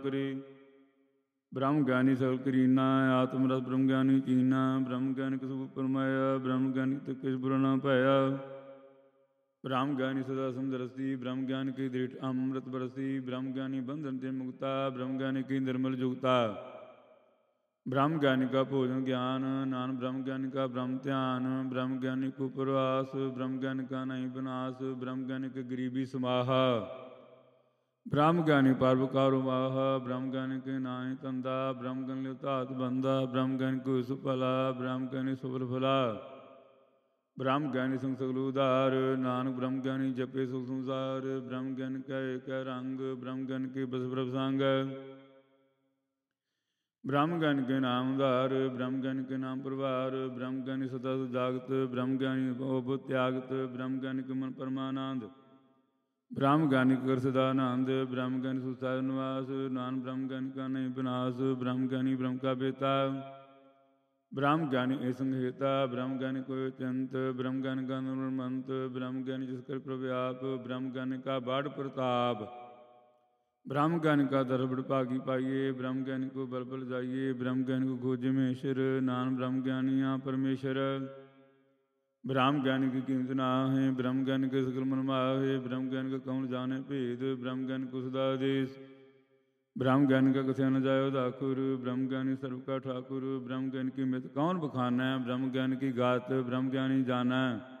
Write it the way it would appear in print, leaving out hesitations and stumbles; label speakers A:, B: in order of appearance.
A: ਕਰੇ। ਬ੍ਰਹਮ ਗਿਆਨੀ ਸਗਲ ਕਰੀਨਾ, ਆਤਮ ਰਸ ਬ੍ਰਹਮ ਗਿਆਨੀ ਚੀਨਾ। ਬ੍ਰਹਮ ਗਿਆਨੀ ਕਸੂ ਪਰਮਾਇਆ, ਬ੍ਰਹਮ ਗਿਆਨੀ ਤੇ ਕਿਛ ਬੁਰਾ ਨਾ ਪਾਇਆ। ਬ੍ਰਹਮ ਗਿਆਨੀ ਸਦਾ ਸਮਦਰਸੀ, ਬ੍ਰਹਮ ਗਿਆਨੀ ਕੀ ਦ੍ਰਿੜ ਅੰਮ੍ਰਿਤ ਬਰਸੀ। ਬ੍ਰਹਮ ਗਿਆਨੀ ਬੰਧਨ ਤੇ ਮੁਕਤਾ, ਬ੍ਰਹਮ ਗਿਆਨੀ ਕੀ ਨਿਰਮਲ ਜੁਗਤਾ। ਬ੍ਰਹਮ ਗਿਆਨੀ ਕਾ ਭੋਜਨ ਗਿਆਨ, ਨਾਨਕ ਬ੍ਰਹਮ ਗਿਆਨੀ ਕਾ ਬ੍ਰਹਮ ਧਿਆਨ। ਬ੍ਰਹਮ ਗਿਆਨੀ ਕੋ ਪ੍ਰਵਾਸ, ਬ੍ਰਹਮ ਗਿਆਨੀ ਕਾ ਨਹੀਂ ਵਿਨਾਸ਼। ਬ੍ਰਹਮ ਗਿਆਨੀ ਕੀ ਗਰੀਬੀ ਸਮਾਹਾ, ਬ੍ਰਹਮ ਗਿਆਨੀ ਪਰਉਪਕਾਰੁ ਮਾਹਾ। ਬ੍ਰਹਮ ਗਿਆਨੀ ਕੇ ਨਾਹੀ ਧੰਦਾ, ਬ੍ਰਹਮ ਗਿਆਨੀ ਲਿਵ ਧਾਤ ਬੰਦਾ। ਬ੍ਰਹਮ ਗਿਆਨੀ ਕੋ ਸੁਭਲਾ, ਬ੍ਰਹਮ ਗਿਆਨੀ ਸੁਫਲ ਫਲਾ। ਬ੍ਰਹਮ ਗਿਆਨੀ ਸੰਗ ਸਗਲ ਉਧਾਰ, ਨਾਨਕ ਬ੍ਰਹਮ ਗਿਆਨੀ ਜਪੇ ਸੁਖ ਸੰਸਾਰ। ਬ੍ਰਹਮ ਗਿਆਨੀ ਕਾ ਏਕੈ ਰੰਗ, ਬ੍ਰਹਮ ਗਿਆਨੀ ਕੇ ਬਸ ਪ੍ਰਭ ਸੰਗ। ਬ੍ਰਹਮ ਗਿਆਨੀ ਕੇ ਨਾਮ ਉਧਾਰ, ਬ੍ਰਹਮ ਗਿਆਨੀ ਕੇ ਨਾਮ ਪ੍ਰਭਾਰ। ਬ੍ਰਹਮ ਗਿਆਨੀ ਸਦਾ ਜਾਗਤ, ਬ੍ਰਹਮ ਗਿਆਨੀ ਭਉ ਤਿਆਗਤ। ਬ੍ਰਹਮ ਗਿਆਨੀ ਕੇ ਮਨ ਪਰਮਾਨੰਦ, ਬ੍ਰਹਮ ਗਿਆਨੀ ਕਰ ਸਦਾ ਆਨੰਦ। ਬ੍ਰਹਮ ਗਿਆਨੀ ਸੁਖ ਸਾਹਿਬ ਨਿਵਾਸ, ਨਾਨਕ ਬ੍ਰਹਮ ਗਿਆਨੀ ਕਾ ਨਹੀਂ ਵਿਨਾਸ਼। ਬ੍ਰਹਮ ਗਿਆਨੀ ਬ੍ਰਹਮ ਕਾ ਬੇਤਾ, ਬ੍ਰਹਮ ਗਿਆਨੀ ਏ ਸੰਘੇਤਾ। ਬ੍ਰਹਮ ਗਿਆਨੀ ਕੋ ਚਿੰਤ, ਬ੍ਰਹਮ ਗਿਆਨੀ ਕਾ ਨਿਰਮਲ ਮੰਤ। ਬ੍ਰਹਮ ਗਿਆਨੀ ਜਿਸ ਕਰ ਪ੍ਰਭ ਆਪ, ਬ੍ਰਹਮ ਗਿਆਨੀ ਕਾ ਬਾੜ ਪ੍ਰਤਾਪ। ਬ੍ਰਹਮ ਗਿਆਨੀ ਕਾ ਦਰ ਬੜ ਭਾਗੀ ਪਾਈਏ, ਬ੍ਰਹਮ ਗਿਆਨੀ ਕੋ ਬਲ ਬਲ ਜਾਈਏ। ਬ੍ਰਹਮ ਗਿਆਨੀ ਕੋ ਖੋਜੇ ਮਹੇਸ਼ਰ, ਨਾਨਕ ਬ੍ਰਹਮ ਗਿਆਨੀ ਆ ਪਰਮੇਸ਼ਰ। ਬ੍ਰਹਮ ਗਿਆਨੀ ਕੀ ਕੀਮਤ ਨਾਹਿ, ਬ੍ਰਹਮ ਗਿਆਨੀ ਕੇ ਸਕਲ ਮਨ ਮਾਹਿ। ਬ੍ਰਹਮ ਗਿਆਨੀ ਕਾ ਕਉਨ ਜਾਣੈ ਭੇਦ, ਬ੍ਰਹਮ ਗਿਆਨੀ ਕੋ ਸਦਾ ਆਦੇਸ। ਬ੍ਰਹਮ ਗਿਆਨੀ ਕਾ ਕਥਿਆ ਨ ਜਾਇ ਉਧਾਖੁਰ, ਬ੍ਰਹਮ ਗਿਆਨੀ ਸਰਬ ਕਾ ਠਾਕੁਰ। ਬ੍ਰਹਮ ਗਿਆਨੀ ਕੀ ਮਿਤ ਕੌਣ ਬਖਾਨੈ, ਬ੍ਰਹਮ ਗਿਆਨੀ ਕੀ ਗਾਤ ਬ੍ਰਹਮ ਗਿਆਨੀ ਜਾਣੈ।